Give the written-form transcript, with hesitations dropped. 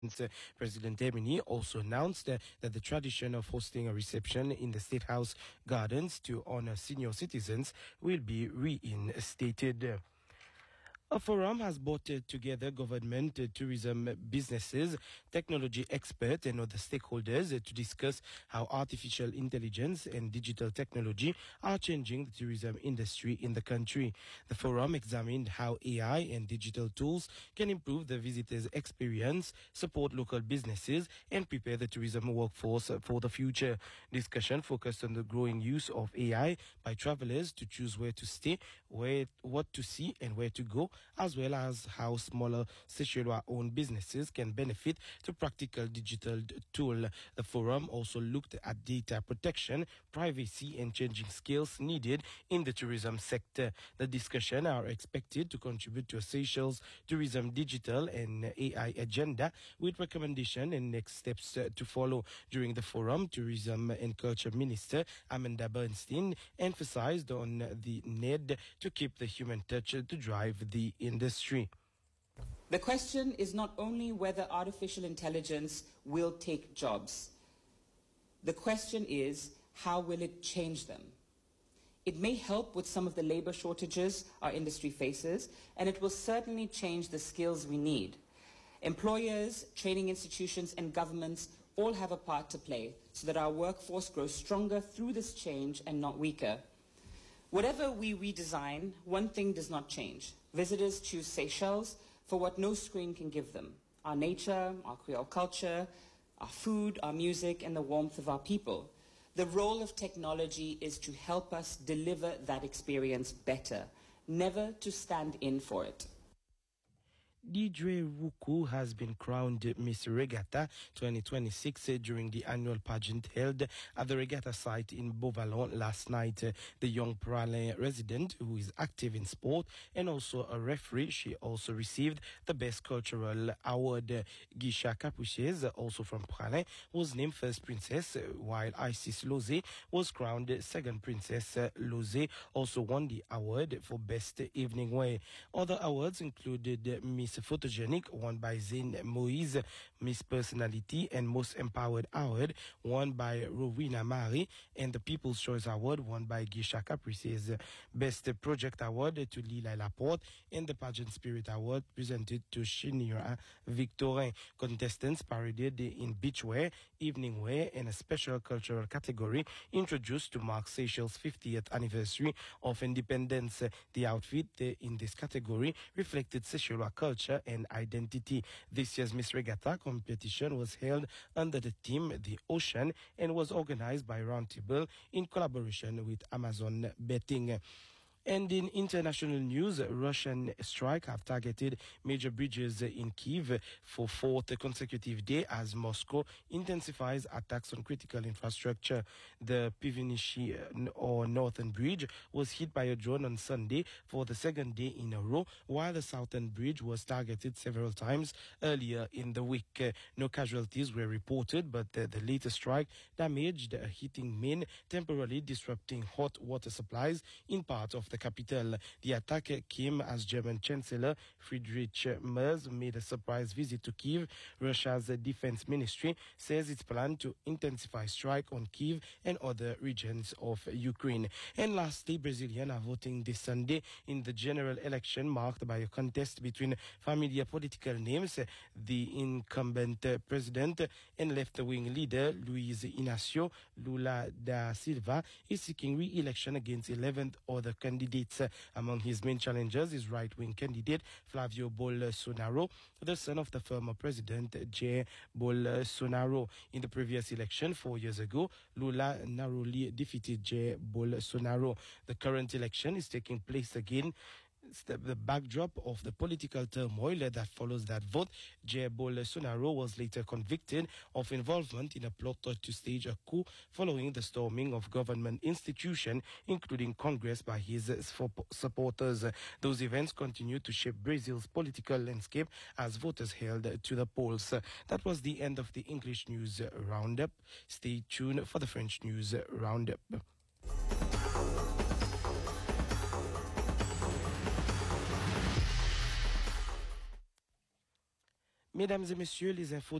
President Emini also announced that the tradition of hosting a reception in the State House gardens to honor senior citizens will be reinstated. A forum has brought together government, tourism businesses, technology experts and other stakeholders to discuss how artificial intelligence and digital technology are changing the tourism industry in the country. The forum examined how AI and digital tools can improve the visitors' experience, support local businesses and prepare the tourism workforce for the future. Discussion focused on the growing use of AI by travelers to choose where to stay, what to see and where to go, as well as how smaller Seychellois-owned businesses can benefit to practical digital tool. The forum also looked at data protection, privacy and changing skills needed in the tourism sector. The discussion are expected to contribute to a Seychelles tourism digital and AI agenda with recommendation and next steps to follow. During the forum, Tourism and Culture Minister Amanda Bernstein emphasized on the need to keep the human touch to drive the industry. The question is not only whether artificial intelligence will take jobs. The question is, how will it change them? It may help with some of the labor shortages our industry faces, and it will certainly change the skills we need. Employers, training institutions, and governments all have a part to play so that our workforce grows stronger through this change and not weaker. Whatever we redesign, one thing does not change. Visitors choose Seychelles for what no screen can give them: our nature, our Creole culture, our food, our music, and the warmth of our people. The role of technology is to help us deliver that experience better, never to stand in for it. Deirdre Wuku has been crowned Miss Regatta 2026 during the annual pageant held at the regatta site in Beauvallon last night. The young Praslin resident, who is active in sport and also a referee, she also received the Best Cultural Award. Guisha Capuchez, also from Praslin, was named first princess, while Isis Lozé was crowned second princess. Lozé also won the award for Best Evening Wear. Other awards included Miss Photogenic, won by Zayn Moise, Miss Personality and Most Empowered Award, won by Rowena Mari, and the People's Choice Award, won by Guisha Caprices. Best Project Award to Lila Laporte, and the Pageant Spirit Award presented to Chinira Victorin. Contestants paraded in beachwear, evening wear, and a special cultural category introduced to mark Seychelles' 50th anniversary of independence. The outfit in this category reflected Seychellois culture and identity. This year's Miss Regatta competition was held under the theme The Ocean and was organized by Roundtable in collaboration with Amazon Betting. And in international news, Russian strikes have targeted major bridges in Kyiv for fourth consecutive day as Moscow intensifies attacks on critical infrastructure. The Pivnichi or Northern Bridge was hit by a drone on Sunday for the second day in a row, while the Southern Bridge was targeted several times earlier in the week. No casualties were reported, but the latest strike damaged a heating main, temporarily disrupting hot water supplies in part of the capital. The attack came as German Chancellor Friedrich Merz made a surprise visit to Kyiv. Russia's defense ministry says it's planned to intensify strike on Kyiv and other regions of Ukraine. And lastly, Brazilians are voting this Sunday in the general election marked by a contest between familiar political names. The incumbent president and left-wing leader Luiz Inácio Lula da Silva is seeking re-election against 11 other candidates. Among his main challengers is right-wing candidate Flavio Bolsonaro, the son of the former president Jair Bolsonaro. In the previous election 4 years ago, Lula narrowly defeated Jair Bolsonaro. The current election is taking place again. It's the backdrop of the political turmoil that follows that vote. Jair Bolsonaro was later convicted of involvement in a plot to stage a coup following the storming of government institutions, including Congress, by his supporters. Those events continue to shape Brazil's political landscape as voters held to the polls. That was the end of the English News Roundup. Stay tuned for the French News Roundup. Mesdames et messieurs, les infos